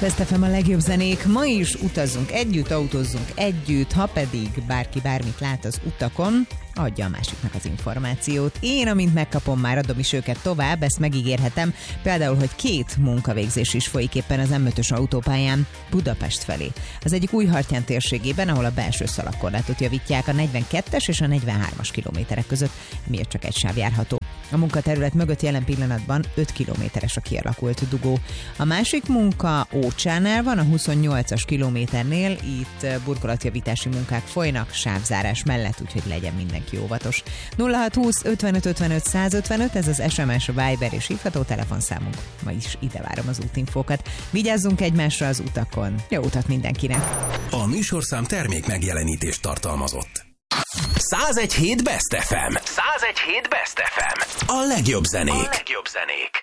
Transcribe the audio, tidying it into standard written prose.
Best FM a legjobb zenék. Ma is utazzunk együtt, autózzunk együtt, ha pedig bárki bármit lát az utakon, adja a másiknak az információt. Én, amint megkapom, már adom is őket tovább, ezt megígérhetem. Például, hogy 2 munkavégzés is folyik éppen az M5-ös autópályán Budapest felé. Az egyik Újhartyán térségében, ahol a belső szalagkorlátot javítják, a 42-es és a 43-as kilométerek között, miért csak egy sáv járható. A munkaterület mögött jelen pillanatban 5 kilométeres a kialakult dugó. A másik munka Ócsánál van, a 28-as kilométernél, itt burkolatjavítási munkák folynak sávzárás mellett, úgyhogy legyen mindenki óvatos. 0620 55 55 155, ez az SMS, Viber és hívható telefonszámunk. Ma is ide várom az útinfókat. Vigyázzunk egymásra az utakon. Jó utat mindenkinek! A műsorszám termék megjelenítést tartalmazott. 101.7 Best FM. 101.7 Best FM. A legjobb zenék.